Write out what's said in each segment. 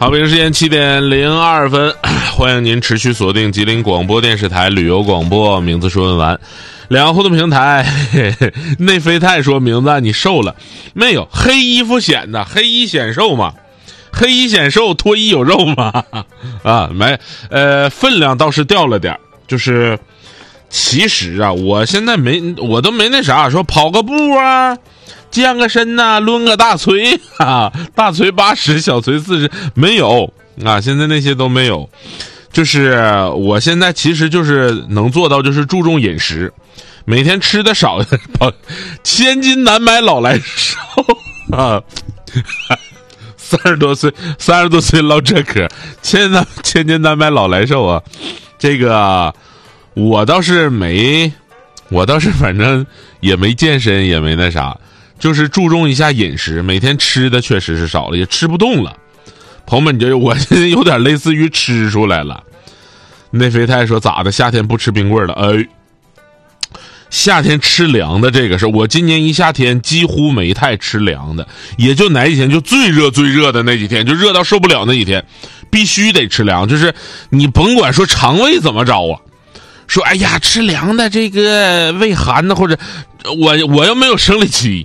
好，北京时间7:02，欢迎您持续锁定吉林广播电视台旅游广播，名字说问完。两个互动平台，内啡肽说名字你瘦了没有？黑衣服显的，黑衣显瘦嘛，黑衣显瘦，脱衣有肉嘛。啊，没，分量倒是掉了点，就是其实啊，我现在我都没那啥，说跑个步啊。健个身呐、抡个大锤啊，大锤80，小锤40，没有啊，现在那些都没有。就是我现在其实就是能做到，就是注重饮食，每天吃的少，千金难买老来瘦啊。30多岁唠这嗑，千金难买老来瘦啊。这个我倒是反正也没健身，也没那啥。就是注重一下饮食，每天吃的确实是少了，也吃不动了。朋友们，我现在有点类似于吃出来了。内啡肽说咋的？夏天不吃冰棍了？夏天吃凉的这个是我今年一夏天几乎没太吃凉的，也就哪几天就最热的那几天，就热到受不了那几天，必须得吃凉。就是你甭管说肠胃怎么着啊，说哎呀吃凉的这个胃寒的，或者我又没有生理期。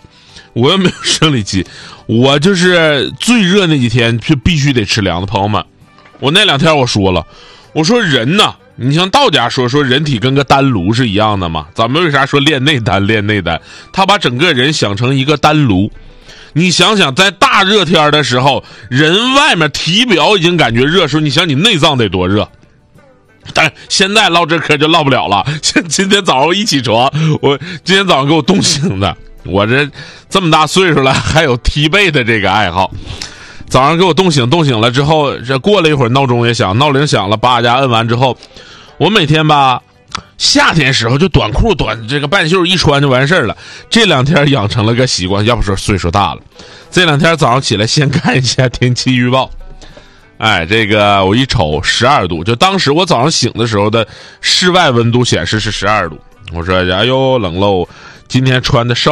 我就是最热那几天就必须得吃凉的。朋友们，我那2天我说了，我说人呐，你像道家说人体跟个丹炉是一样的嘛，咱们为啥说练内丹？他把整个人想成一个丹炉。你想想，在大热天的时候，人外面体表已经感觉热时候，你想你内脏得多热。但是现在唠这嗑就唠不了了。今天早上我一起床，今天早上给我冻醒的。我这么大岁数了，还有踢被的这个爱好。早上给我冻醒了之后，这过了一会儿闹钟也响，闹铃响了，叭家摁完之后，我每天吧，夏天时候就短裤这个半袖一穿就完事儿了。这2天养成了个习惯，要不说岁数大了。这2天早上起来先看一下天气预报。这个我一瞅12度，就当时我早上醒的时候的室外温度显示是12度。我说哎呦冷喽，今天穿的稍